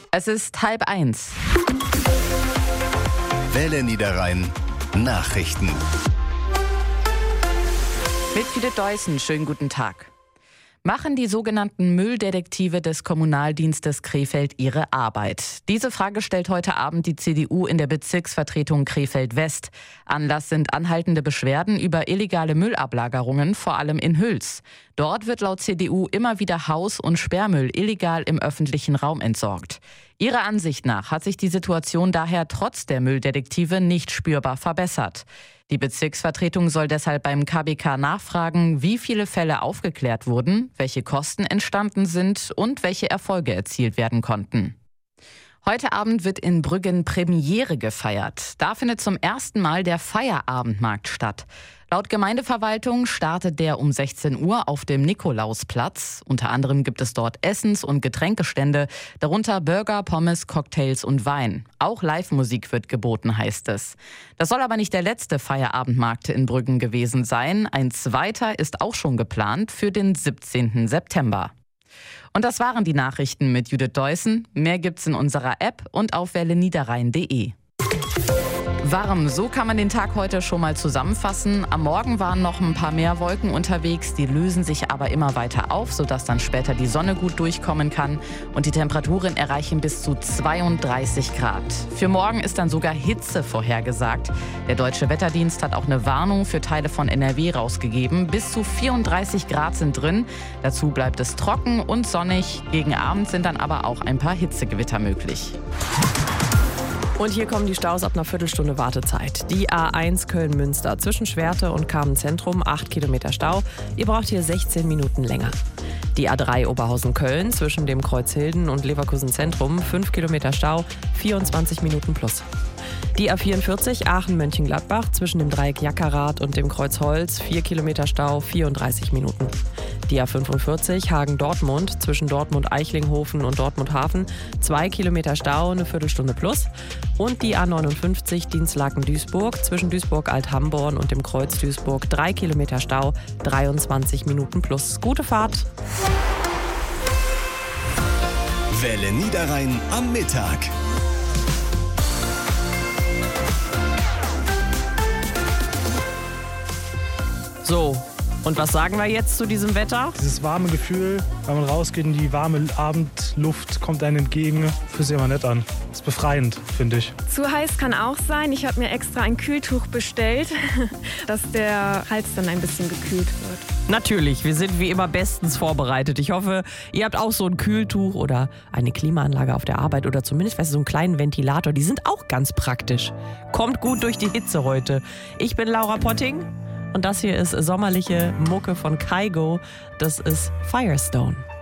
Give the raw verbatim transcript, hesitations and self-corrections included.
Es ist halb eins. Welle Niederrhein Nachrichten. Mit Judith Deussen, schönen guten Tag. Machen die sogenannten Mülldetektive des Kommunaldienstes Krefeld ihre Arbeit? Diese Frage stellt heute Abend die C D U in der Bezirksvertretung Krefeld-West. Anlass sind anhaltende Beschwerden über illegale Müllablagerungen, vor allem in Hüls. Dort wird laut C D U immer wieder Haus- und Sperrmüll illegal im öffentlichen Raum entsorgt. Ihrer Ansicht nach hat sich die Situation daher trotz der Mülldetektive nicht spürbar verbessert. Die Bezirksvertretung soll deshalb beim K B K nachfragen, wie viele Fälle aufgeklärt wurden, welche Kosten entstanden sind und welche Erfolge erzielt werden konnten. Heute Abend wird in Brüggen Premiere gefeiert. Da findet zum ersten Mal der Feierabendmarkt statt. Laut Gemeindeverwaltung startet der um sechzehn Uhr auf dem Nikolausplatz. Unter anderem gibt es dort Essens- und Getränkestände, darunter Burger, Pommes, Cocktails und Wein. Auch Live-Musik wird geboten, heißt es. Das soll aber nicht der letzte Feierabendmarkt in Brüggen gewesen sein. Ein zweiter ist auch schon geplant für den siebzehnten September. Und das waren die Nachrichten mit Judith Deussen. Mehr gibt's in unserer App und auf welle niederrhein punkt de. Warm, so kann man den Tag heute schon mal zusammenfassen. Am Morgen waren noch ein paar mehr Wolken unterwegs, die lösen sich aber immer weiter auf, sodass dann später die Sonne gut durchkommen kann. Und die Temperaturen erreichen bis zu zweiunddreißig Grad. Für morgen ist dann sogar Hitze vorhergesagt. Der Deutsche Wetterdienst hat auch eine Warnung für Teile von N R W rausgegeben. Bis zu vierunddreißig Grad sind drin. Dazu bleibt es trocken und sonnig. Gegen Abend sind dann aber auch ein paar Hitzegewitter möglich. Und hier kommen die Staus ab einer Viertelstunde Wartezeit. Die A eins Köln-Münster zwischen Schwerte und Kamen-Zentrum, acht Kilometer Stau. Ihr braucht hier sechzehn Minuten länger. Die A drei Oberhausen-Köln zwischen dem Kreuz Hilden und Leverkusen-Zentrum, fünf Kilometer Stau, vierundzwanzig Minuten plus. Die A vierundvierzig Aachen-Mönchengladbach zwischen dem Dreieck Jackerath und dem Kreuz Holz, vier Kilometer Stau, vierunddreißig Minuten. Die A fünfundvierzig Hagen-Dortmund zwischen Dortmund-Eichlinghofen und Dortmund-Hafen, zwei Kilometer Stau, eine Viertelstunde plus. Und die A neunundfünfzig Dinslaken-Duisburg zwischen Duisburg-Alt-Hamborn und dem Kreuz Duisburg, drei Kilometer Stau, dreiundzwanzig Minuten plus. Gute Fahrt! Welle Niederrhein am Mittag. So, und was sagen wir jetzt zu diesem Wetter? Dieses warme Gefühl, wenn man rausgeht in die warme Abendluft, kommt einem entgegen. Fühlt sich immer nett an. Ist befreiend, finde ich. Zu heiß kann auch sein. Ich habe mir extra ein Kühltuch bestellt, dass der Hals dann ein bisschen gekühlt wird. Natürlich, wir sind wie immer bestens vorbereitet. Ich hoffe, ihr habt auch so ein Kühltuch oder eine Klimaanlage auf der Arbeit oder zumindest weißt du, so einen kleinen Ventilator. Die sind auch ganz praktisch. Kommt gut durch die Hitze heute. Ich bin Laura Potting. Und das hier ist sommerliche Mucke von Kygo. Das ist Firestone.